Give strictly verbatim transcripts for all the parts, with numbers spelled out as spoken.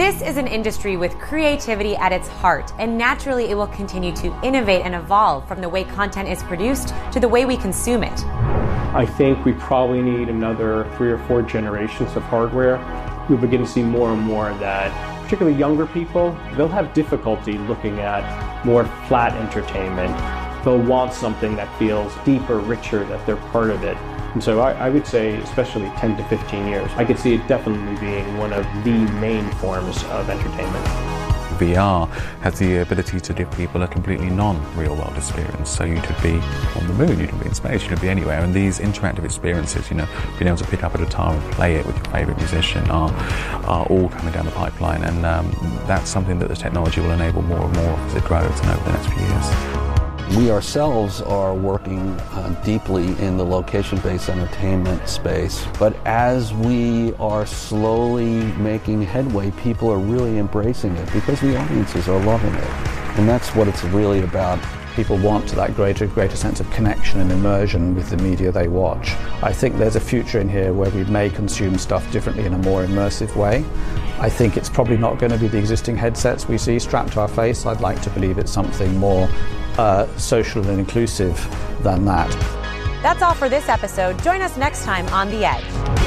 This is an industry with creativity at its heart, and naturally it will continue to innovate and evolve from the way content is produced to the way we consume it. I think we probably need another three or four generations of hardware. We'll begin to see more and more that, particularly younger people, they'll have difficulty looking at more flat entertainment. They'll want something that feels deeper, richer, that they're part of it. And so I, I would say, especially ten to fifteen years, I could see it definitely being one of the main forms of entertainment. V R has the ability to give people a completely non-real world experience. So you could be on the moon, you could be in space, you could be anywhere. And these interactive experiences, you know, being able to pick up a guitar and play it with your favourite musician are, are all coming down the pipeline. And um, that's something that the technology will enable more and more as it grows and over the next few years. We ourselves are working uh, deeply in the location-based entertainment space, but as we are slowly making headway, people are really embracing it because the audiences are loving it. And that's what it's really about. People want that greater, greater sense of connection and immersion with the media they watch. I think there's a future in here where we may consume stuff differently in a more immersive way. I think it's probably not going to be the existing headsets we see strapped to our face. I'd like to believe it's something more uh, social and inclusive than that. That's all for this episode. Join us next time on The Edge.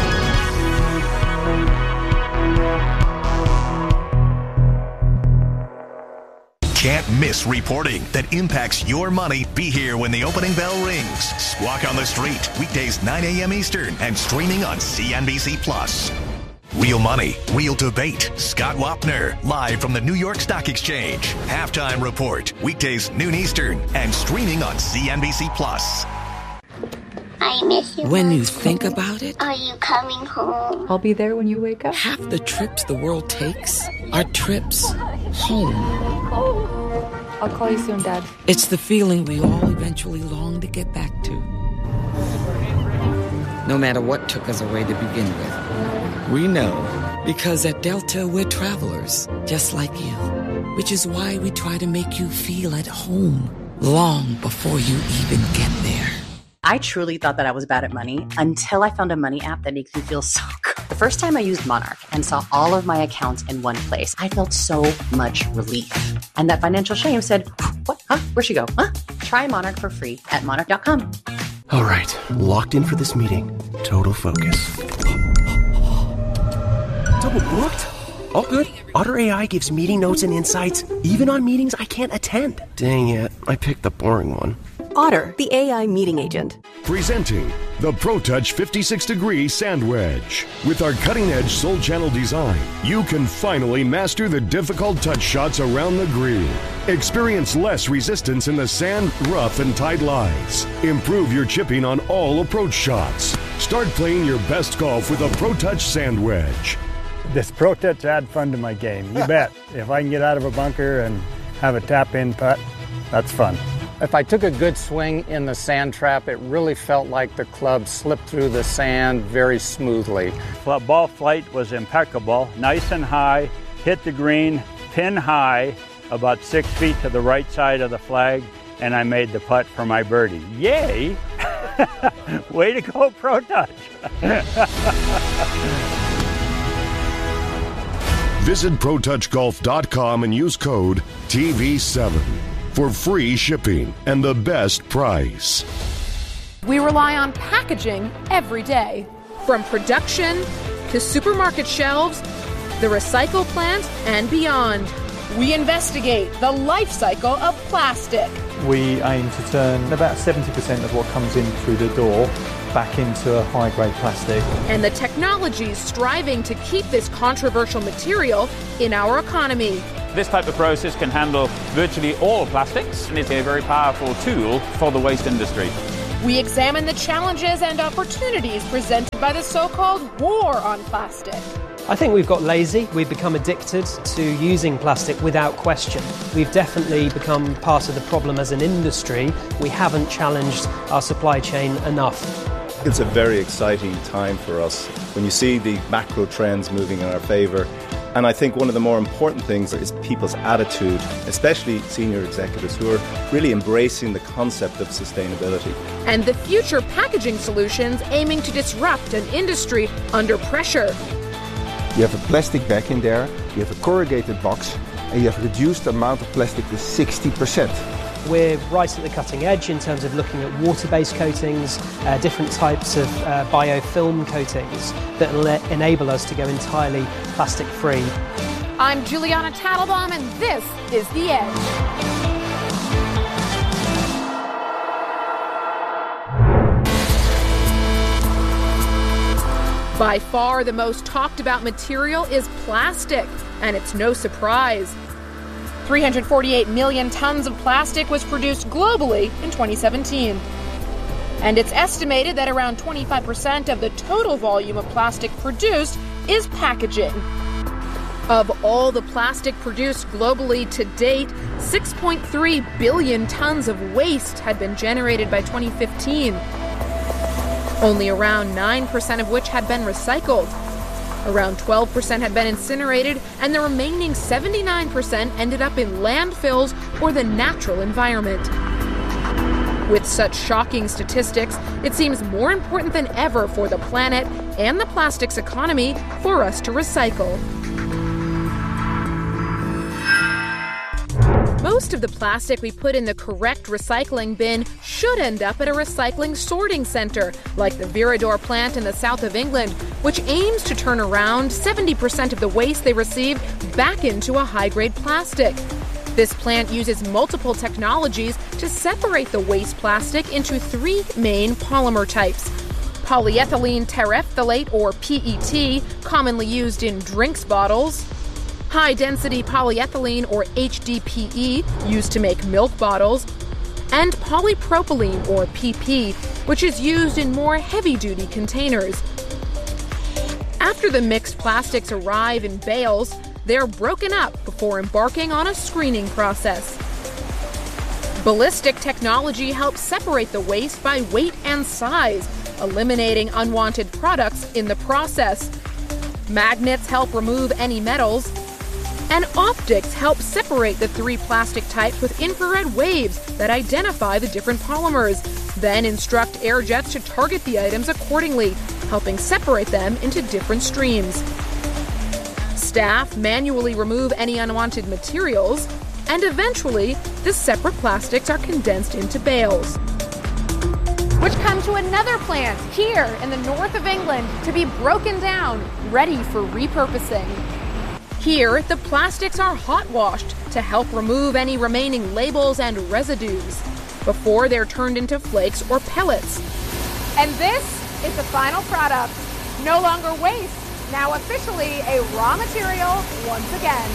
Can't miss reporting that impacts your money. Be here when the opening bell rings. Squawk on the Street, weekdays nine a.m. Eastern and streaming on C N B C Plus. Real Money, Real Debate. Scott Wapner, live from the New York Stock Exchange. Halftime Report, weekdays noon Eastern and streaming on C N B C Plus. I miss you. When you think about it, are you coming home? I'll be there when you wake up. Half the trips the world takes are trips home. I'll call you soon, Dad. It's the feeling we all eventually long to get back to. No matter what took us away to begin with. We know, because at Delta we're travelers, just like you. Which is why we try to make you feel at home long before you even get there. I truly thought that I was bad at money until I found a money app that makes me feel so good. The first time I used Monarch and saw all of my accounts in one place, I felt so much relief. And that financial shame said, what? Huh? Where'd she go? Huh? Try Monarch for free at monarch dot com. All right, locked in for this meeting. Total focus. Double booked? All good. Otter A I gives meeting notes and insights, even on meetings I can't attend. Dang it, I picked the boring one. Otter, the A I meeting agent. Presenting the ProTouch fifty-six degree Sand Wedge. With our cutting-edge Soul Channel design, you can finally master the difficult touch shots around the green. Experience less resistance in the sand, rough, and tight lies. Improve your chipping on all approach shots. Start playing your best golf with a ProTouch Sand Wedge. This ProTouch add fun to my game, you bet. If I can get out of a bunker and have a tap-in putt, that's fun. If I took a good swing in the sand trap, it really felt like the club slipped through the sand very smoothly. Ball flight was impeccable, nice and high, hit the green, pin high, about six feet to the right side of the flag, and I made the putt for my birdie. Yay! Way to go, ProTouch! Visit Pro Touch Golf dot com and use code T V seven for free shipping and the best price. We rely on packaging every day, from production to supermarket shelves, the recycle plant, and beyond. We investigate the life cycle of plastic. We aim to turn about seventy percent of what comes in through the door back into a high-grade plastic. And the technologies striving to keep this controversial material in our economy. This type of process can handle virtually all plastics and is a very powerful tool for the waste industry. We examine the challenges and opportunities presented by the so-called war on plastic. I think we've got lazy. We've become addicted to using plastic without question. We've definitely become part of the problem as an industry. We haven't challenged our supply chain enough. It's a very exciting time for us when you see the macro trends moving in our favour. And I think one of the more important things is people's attitude, especially senior executives who are really embracing the concept of sustainability. And the future packaging solutions aiming to disrupt an industry under pressure. You have a plastic bag in there, you have a corrugated box, and you have reduced the amount of plastic to sixty percent. We're right at the cutting edge in terms of looking at water-based coatings, uh, different types of uh, biofilm coatings that will enable us to go entirely plastic-free. I'm Juliana Tattlebaum, and this is The Edge. By far the most talked about material is plastic, and it's no surprise. three hundred forty-eight million tons of plastic was produced globally in twenty seventeen. And it's estimated that around twenty-five percent of the total volume of plastic produced is packaging. Of all the plastic produced globally to date, six point three billion tons of waste had been generated by twenty fifteen. Only around nine percent of which had been recycled. Around twelve percent had been incinerated, and the remaining seventy-nine percent ended up in landfills or the natural environment. With such shocking statistics, it seems more important than ever for the planet and the plastics economy for us to recycle. Most of the plastic we put in the correct recycling bin should end up at a recycling sorting center, like the Viridor plant in the south of England, which aims to turn around seventy percent of the waste they receive back into a high-grade plastic. This plant uses multiple technologies to separate the waste plastic into three main polymer types. Polyethylene terephthalate, or P E T, commonly used in drinks bottles. High-density polyethylene, or H D P E, used to make milk bottles, and polypropylene, or P P, which is used in more heavy-duty containers. After the mixed plastics arrive in bales, they're broken up before embarking on a screening process. Ballistic technology helps separate the waste by weight and size, eliminating unwanted products in the process. Magnets help remove any metals, and optics help separate the three plastic types with infrared waves that identify the different polymers, then instruct air jets to target the items accordingly, helping separate them into different streams. Staff manually remove any unwanted materials, and eventually, the separate plastics are condensed into bales, which come to another plant here in the north of England to be broken down, ready for repurposing. Here, the plastics are hot washed to help remove any remaining labels and residues before they're turned into flakes or pellets. And this is the final product. No longer waste, now officially a raw material once again.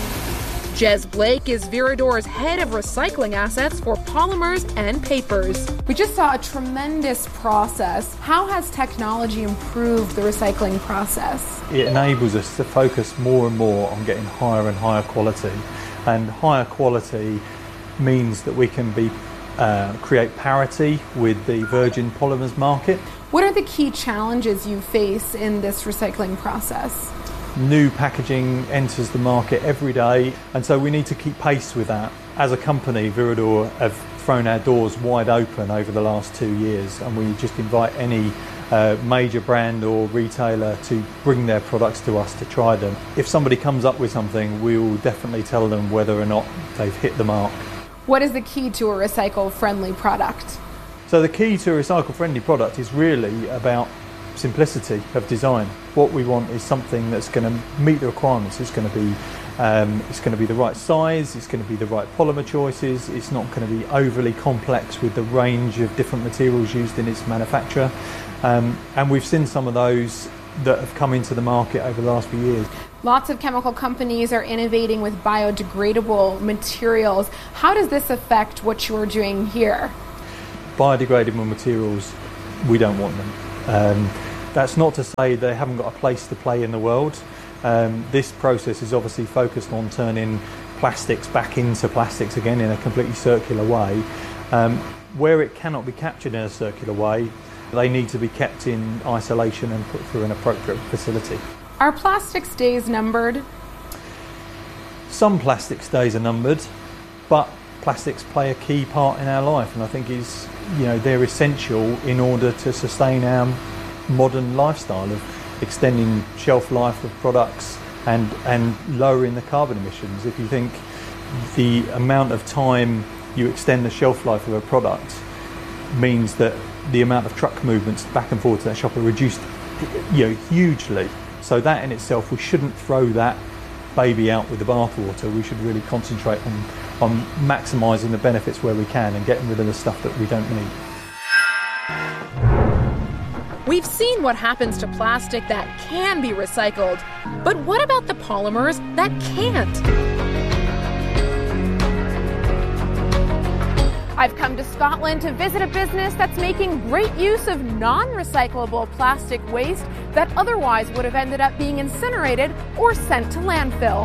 Jez Blake is Viridor's head of recycling assets for polymers and papers. We just saw a tremendous process. How has technology improved the recycling process? It enables us to focus more and more on getting higher and higher quality. And higher quality means that we can be uh, create parity with the virgin polymers market. What are the key challenges you face in this recycling process? New packaging enters the market every day, and so we need to keep pace with that. As a company, Viridor have thrown our doors wide open over the last two years, and we just invite any uh, major brand or retailer to bring their products to us to try them. If somebody comes up with something, we will definitely tell them whether or not they've hit the mark. What is the key to a recycle-friendly product? So the key to a recycle-friendly product is really about simplicity of design. What we want is something that's going to meet the requirements. It's going to be um, it's going to be the right size, it's going to be the right polymer choices, it's not going to be overly complex with the range of different materials used in its manufacture. Um, and we've seen some of those that have come into the market over the last few years. Lots of chemical companies are innovating with biodegradable materials. How does this affect what you're doing here? Biodegradable materials, we don't want them. Um, that's not to say they haven't got a place to play in the world. Um, this process is obviously focused on turning plastics back into plastics again in a completely circular way. Um, where it cannot be captured in a circular way, they need to be kept in isolation and put through an appropriate facility. Are plastics days numbered? Some plastics days are numbered, but plastics play a key part in our life, and I think is, you know, they're essential in order to sustain our modern lifestyle of extending shelf life of products, and, and lowering the carbon emissions. If you think the amount of time you extend the shelf life of a product means that the amount of truck movements back and forth to that shop are reduced, you know, hugely. So that in itself, we shouldn't throw that baby out with the bathwater. We should really concentrate on, on maximising the benefits where we can and getting rid of the stuff that we don't need. We've seen what happens to plastic that can be recycled, but what about the polymers that can't? I've come to Scotland to visit a business that's making great use of non-recyclable plastic waste that otherwise would have ended up being incinerated or sent to landfill.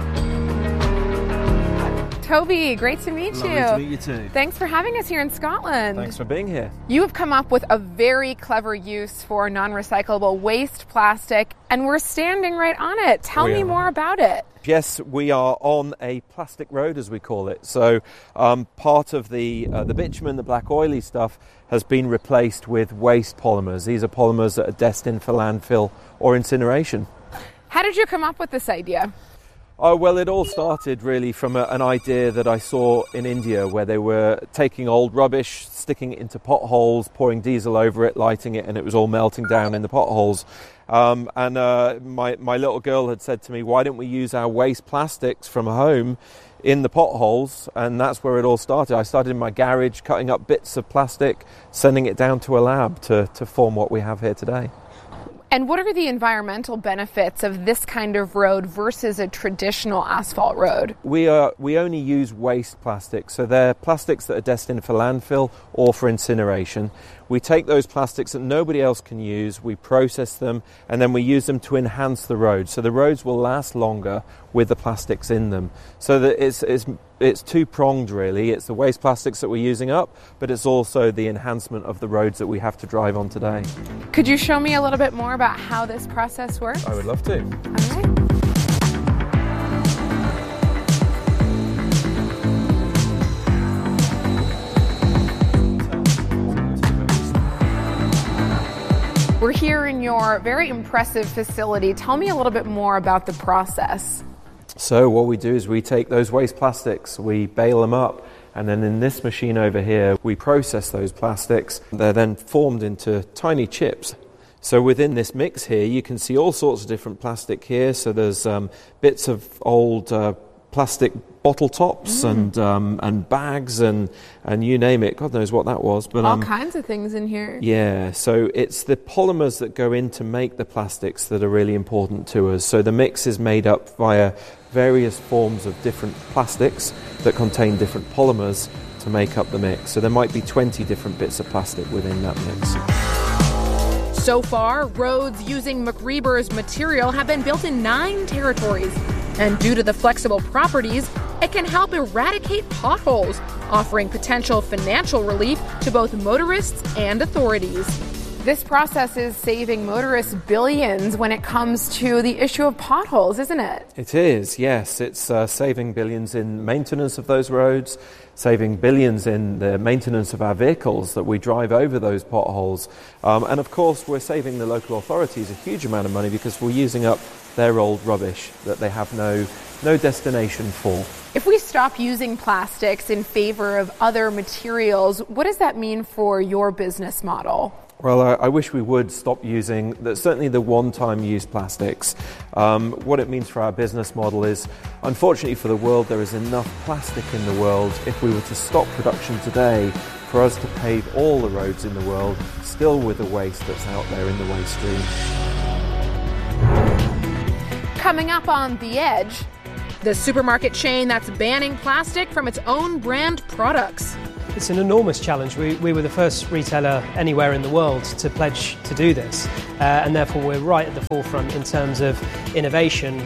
Toby, great to meet Lovely you. to meet you too. Thanks for having us here in Scotland. Thanks for being here. You have come up with a very clever use for non-recyclable waste plastic, and we're standing right on it. Tell We me are. more about it. Yes, we are on a plastic road, as we call it. So um, part of the uh, the bitumen, the black oily stuff, has been replaced with waste polymers. These are polymers that are destined for landfill or incineration. How did you come up with this idea? Oh, well, it all started really from a, an idea that I saw in India, where they were taking old rubbish, sticking it into potholes, pouring diesel over it, lighting it, and it was all melting down in the potholes. Um, and uh, my, my little girl had said to me, why don't we use our waste plastics from home in the potholes? And that's where it all started. I started in my garage, cutting up bits of plastic, sending it down to a lab to, to form what we have here today. And what are the environmental benefits of this kind of road versus a traditional asphalt road? We are we only use waste plastics, so they're plastics that are destined for landfill or for incineration. We take those plastics that nobody else can use, we process them, and then we use them to enhance the roads. So the roads will last longer with the plastics in them. So that it's it's it's two-pronged really. It's the waste plastics that we're using up, but it's also the enhancement of the roads that we have to drive on today. Could you show me a little bit more about how this process works? I would love to. All right. We're here in your very impressive facility. Tell me a little bit more about the process. So what we do is we take those waste plastics, we bale them up, and then in this machine over here, we process those plastics. They're then formed into tiny chips. So within this mix here, you can see all sorts of different plastic here. So there's um, bits of old uh, plastic bottle tops mm. and um, and bags and, and you name it. God knows what that was. But all um, kinds of things in here. Yeah, so it's the polymers that go in to make the plastics that are really important to us. So the mix is made up via various forms of different plastics that contain different polymers to make up the mix. So there might be twenty different bits of plastic within that mix. So far, roads using MacReber's material have been built in nine territories. And due to the flexible properties, it can help eradicate potholes, offering potential financial relief to both motorists and authorities. This process is saving motorists billions when it comes to the issue of potholes, isn't it? It is, yes. It's uh, saving billions in maintenance of those roads, saving billions in the maintenance of our vehicles that we drive over those potholes. Um, and of course, we're saving the local authorities a huge amount of money because we're using up their old rubbish that they have no, no destination for. If we stop using plastics in favor of other materials, what does that mean for your business model? Well, I, I wish we would stop using the, certainly the one-time use plastics. Um, what it means for our business model is, unfortunately for the world, there is enough plastic in the world. If we were to stop production today, for us to pave all the roads in the world, still with the waste that's out there in the waste stream. Coming up on The Edge, the supermarket chain that's banning plastic from its own brand products. It's an enormous challenge. We, we were the first retailer anywhere in the world to pledge to do this, uh, and therefore we're right at the forefront in terms of innovation.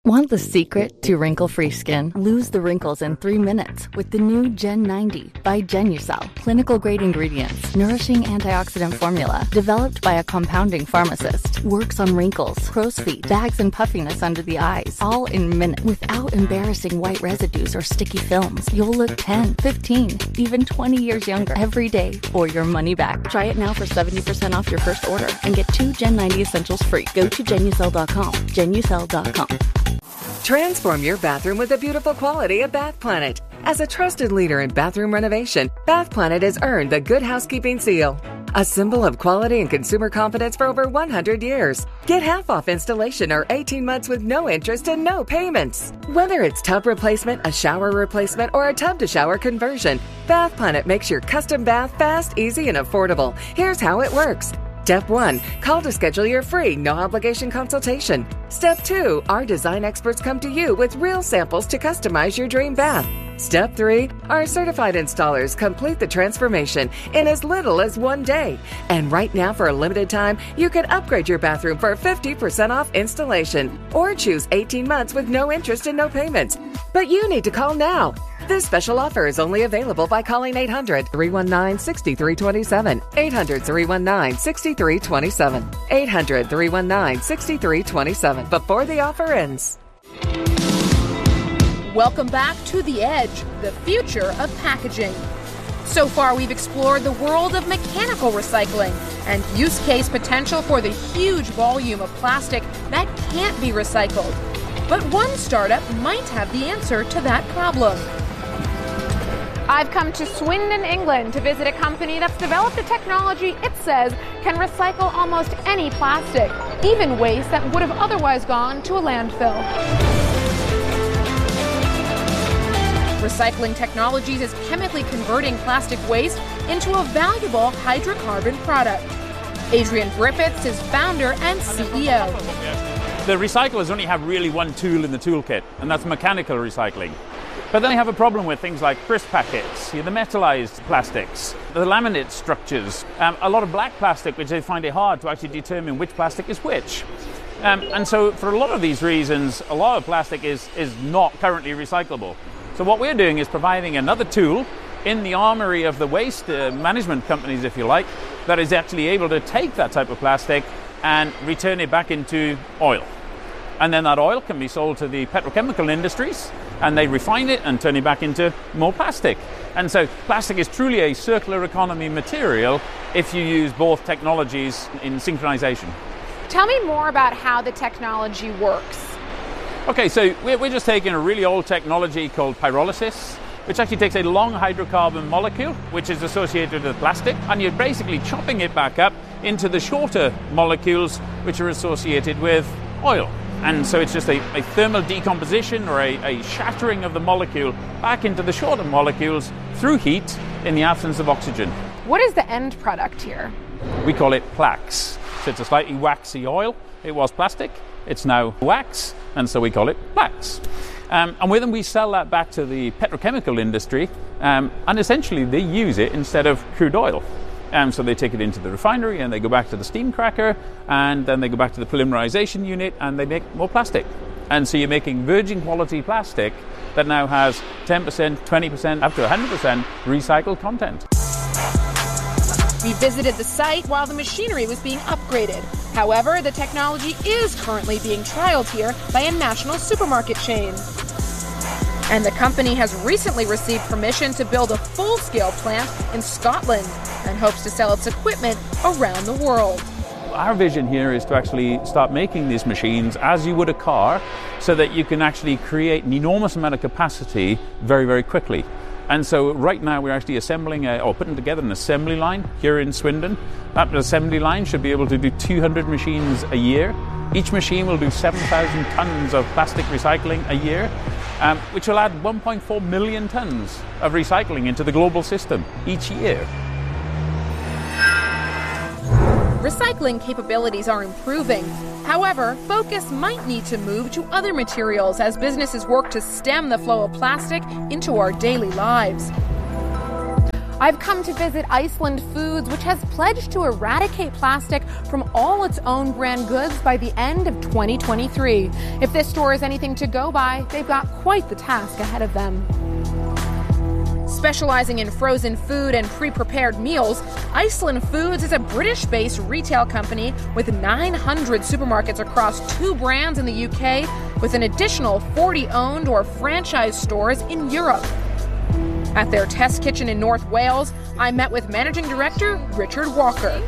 Want the secret to wrinkle-free skin? Lose the wrinkles in three minutes with the new Gen ninety by Genucel. Clinical-grade ingredients, nourishing antioxidant formula, developed by a compounding pharmacist. Works on wrinkles, crow's feet, bags and puffiness under the eyes, all in minutes without embarrassing white residues or sticky films. You'll look ten, fifteen, even twenty years younger every day or your money back. Try it now for seventy percent off your first order and get two Gen ninety essentials free. Go to Genucel dot com. Genucel dot com. Transform your bathroom with the beautiful quality of Bath Planet. As a trusted leader in bathroom renovation, Bath Planet has earned the Good Housekeeping seal, a symbol of quality and consumer confidence for over one hundred years. Get half off installation or eighteen months with no interest and no payments. Whether it's tub replacement, a shower replacement, or a tub-to-shower conversion, Bath Planet makes your custom bath fast, easy, and affordable. Here's how it works. Step one, call to schedule your free, no-obligation consultation. Step two, our design experts come to you with real samples to customize your dream bath. Step three, our certified installers complete the transformation in as little as one day. And right now, for a limited time, you can upgrade your bathroom for fifty percent off installation or choose eighteen months with no interest and no payments. But you need to call now. This special offer is only available by calling eight hundred, three one nine, six three two seven, eight hundred, three one nine, six three two seven, eight hundred, three one nine, six three two seven before the offer ends. Welcome back to The Edge, the future of packaging. So far, we've explored the world of mechanical recycling and use case potential for the huge volume of plastic that can't be recycled. But one startup might have the answer to that problem. I've come to Swindon, England to visit a company that's developed a technology it says can recycle almost any plastic, even waste that would have otherwise gone to a landfill. Recycling Technologies is chemically converting plastic waste into a valuable hydrocarbon product. Adrian Griffiths is founder and C E O. The recyclers only have really one tool in the toolkit, and that's mechanical recycling. But then they have a problem with things like crisp packets, you know, the metallized plastics, the laminate structures, um, a lot of black plastic, which they find it hard to actually determine which plastic is which. Um, and so for a lot of these reasons, a lot of plastic is, is not currently recyclable. So what we're doing is providing another tool in the armory of the waste uh, management companies, if you like, that is actually able to take that type of plastic and return it back into oil. And then that oil can be sold to the petrochemical industries, and they refine it and turn it back into more plastic. And so plastic is truly a circular economy material if you use both technologies in synchronization. Tell me more about how the technology works. Okay, so we're, we're just taking a really old technology called pyrolysis, which actually takes a long hydrocarbon molecule, which is associated with plastic, and you're basically chopping it back up into the shorter molecules, which are associated with oil. And so it's just a, a thermal decomposition or a, a shattering of the molecule back into the shorter molecules through heat in the absence of oxygen. What is the end product here? We call it plaques. So it's a slightly waxy oil. It was plastic. It's now wax, and so we call it plaques. Um, and with them, we sell that back to the petrochemical industry, um, and essentially they use it instead of crude oil. Um, so they take it into the refinery and they go back to the steam cracker, and then they go back to the polymerization unit and they make more plastic. And so you're making virgin quality plastic that now has ten percent, twenty percent, up to one hundred percent recycled content. We visited the site while the machinery was being upgraded. However, the technology is currently being trialed here by a national supermarket chain. And the company has recently received permission to build a full-scale plant in Scotland and hopes to sell its equipment around the world. Our vision here is to actually start making these machines as you would a car, so that you can actually create an enormous amount of capacity very, very quickly. And so right now we're actually assembling a, or putting together an assembly line here in Swindon. That assembly line should be able to do two hundred machines a year. Each machine will do seven thousand tons of plastic recycling a year, um, which will add one point four million tons of recycling into the global system each year. Recycling capabilities are improving. However, focus might need to move to other materials as businesses work to stem the flow of plastic into our daily lives. I've come to visit Iceland Foods, which has pledged to eradicate plastic from all its own brand goods by the end of twenty twenty-three. If this store is anything to go by, they've got quite the task ahead of them. Specializing in frozen food and pre-prepared meals, Iceland Foods is a British-based retail company with nine hundred supermarkets across two brands in the U K, with an additional forty owned or franchise stores in Europe. At their test kitchen in North Wales, I met with Managing Director Richard Walker.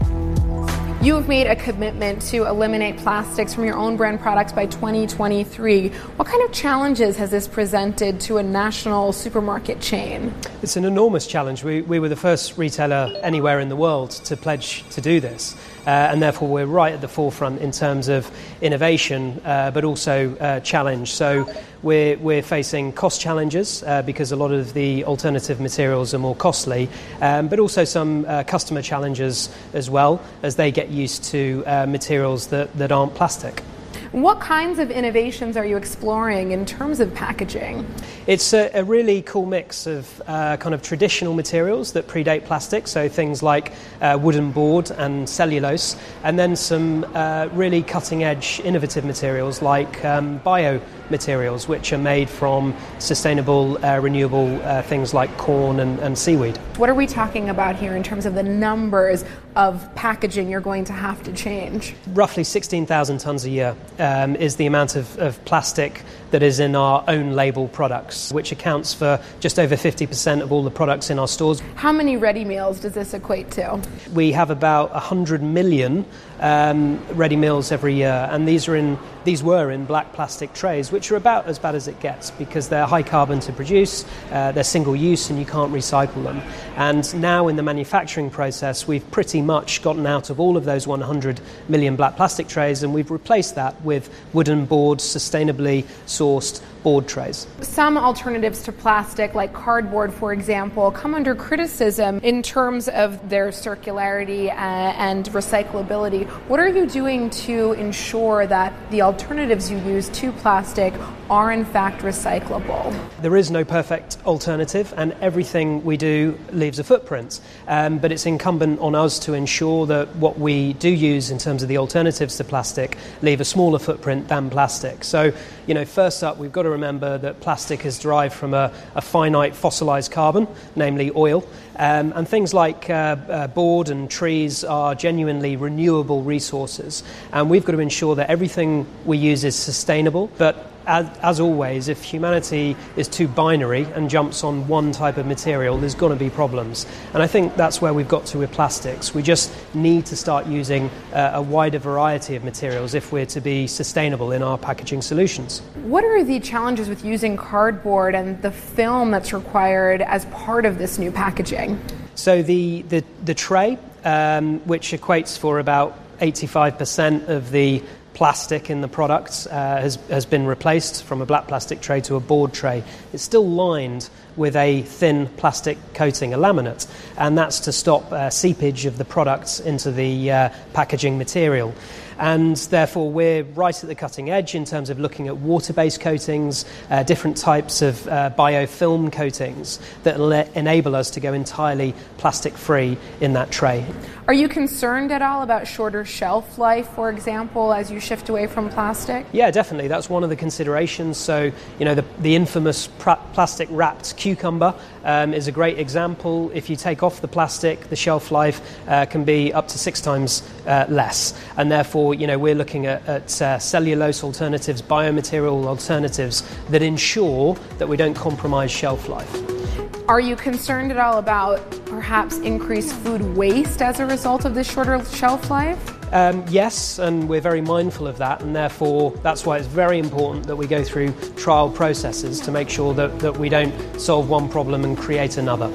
You have made a commitment to eliminate plastics from your own brand products by twenty twenty-three. What kind of challenges has this presented to a national supermarket chain? It's an enormous challenge. We, we were the first retailer anywhere in the world to pledge to do this. Uh, and therefore we're right at the forefront in terms of innovation, uh, but also uh, challenge. So we're, we're facing cost challenges uh, because a lot of the alternative materials are more costly, um, but also some uh, customer challenges as well as they get used to uh, materials that, that aren't plastic. What kinds of innovations are you exploring in terms of packaging? It's a, a really cool mix of uh, kind of traditional materials that predate plastic, so things like uh, wooden board and cellulose, and then some uh, really cutting-edge innovative materials like um, biomaterials, which are made from sustainable, uh, renewable uh, things like corn and, and seaweed. What are we talking about here in terms of the numbers of packaging you're going to have to change? Roughly sixteen thousand tonnes a year um, is the amount of, of plastic that is in our own label products, which accounts for just over fifty percent of all the products in our stores. How many ready meals does this equate to? We have about one hundred million um, ready meals every year, and these are in these were in black plastic trays, which are about as bad as it gets because they're high carbon to produce, uh, they're single use, and you can't recycle them. And now in the manufacturing process, we've pretty much gotten out of all of those one hundred million black plastic trays, and we've replaced that with wooden board, sustainably sourced board trays. Some alternatives to plastic, like cardboard, for example, come under criticism in terms of their circularity and recyclability. What are you doing to ensure that the alternatives you use to plastic are in fact recyclable? There is no perfect alternative, and everything we do leaves a footprint. Um, but it's incumbent on us to ensure that what we do use in terms of the alternatives to plastic leave a smaller footprint than plastic. So, you know, first up, we've got to remember that plastic is derived from a, a finite fossilized carbon, namely oil. Um, and things like uh, uh, board and trees are genuinely renewable resources. And we've got to ensure that everything we use is sustainable. But as, as always, if humanity is too binary and jumps on one type of material, there's going to be problems. And I think that's where we've got to with plastics. We just need to start using uh, a wider variety of materials if we're to be sustainable in our packaging solutions. What are the challenges with using cardboard and the film that's required as part of this new packaging? So the, the, the tray, um, which equates for about eighty-five percent of the plastic in the product, uh, has, has been replaced from a black plastic tray to a board tray. It's still lined with a thin plastic coating, a laminate, and that's to stop uh, seepage of the products into the uh, packaging material. And therefore we're right at the cutting edge in terms of looking at water-based coatings, uh, different types of uh, biofilm coatings that le- enable us to go entirely plastic-free in that tray. Are you concerned at all about shorter shelf life, for example, as you shift away from plastic? Yeah, definitely. That's one of the considerations. So, you know, the, the infamous pra- plastic-wrapped cucumber um, is a great example. If you take off the plastic, the shelf life uh, can be up to six times uh, less. And therefore, you know, we're looking at, at uh, cellulose alternatives, biomaterial alternatives that ensure that we don't compromise shelf life. Are you concerned at all about perhaps increased food waste as a result of this shorter shelf life? Um, yes, and we're very mindful of that, and therefore that's why it's very important that we go through trial processes to make sure that, that we don't solve one problem and create another.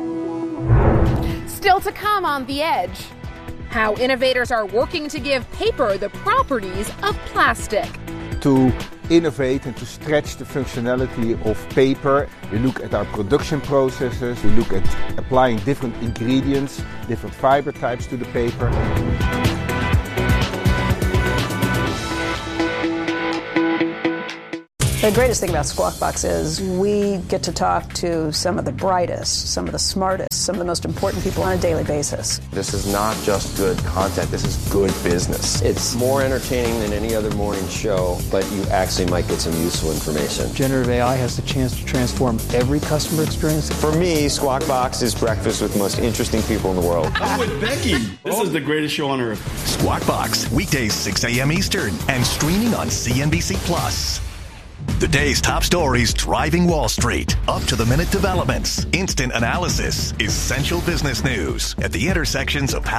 Still to come on The Edge, how innovators are working to give paper the properties of plastic. To innovate and to stretch the functionality of paper, we look at our production processes, we look at applying different ingredients, different fiber types to the paper. The greatest thing about Squawk Box is we get to talk to some of the brightest, some of the smartest, some of the most important people on a daily basis. This is not just good content, this is good business. It's more entertaining than any other morning show, but you actually might get some useful information. Generative A I has the chance to transform every customer experience. For me, Squawk Box is breakfast with the most interesting people in the world. I'm with Becky. This is the greatest show on earth. Squawk Box, weekdays six a.m. Eastern and streaming on C N B C Plus. The day's top stories driving Wall Street. Up-to-the-minute developments, instant analysis, essential business news at the intersections of